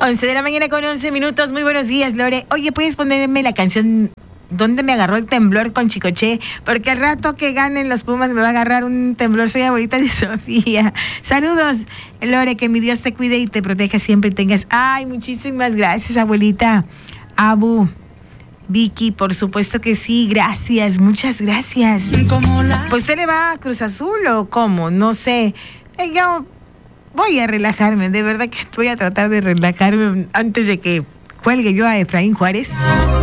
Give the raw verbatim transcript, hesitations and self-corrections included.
once de la mañana con once minutos. Muy buenos días, Lore. Oye, ¿puedes ponerme la canción ¿Dónde me agarró el temblor con Chicoche? Porque al rato que ganen los Pumas me va a agarrar un temblor. Soy abuelita de Sofía. Saludos, Lore, que mi Dios te cuide y te proteja siempre y tengas... Ay, muchísimas gracias, abuelita. Abu, Vicky, por supuesto que sí, gracias, muchas gracias. ¿Pues usted le va a Cruz Azul o cómo? No sé. Eh, yo voy a relajarme, de verdad que voy a tratar de relajarme antes de que cuelgue yo a Efraín Juárez.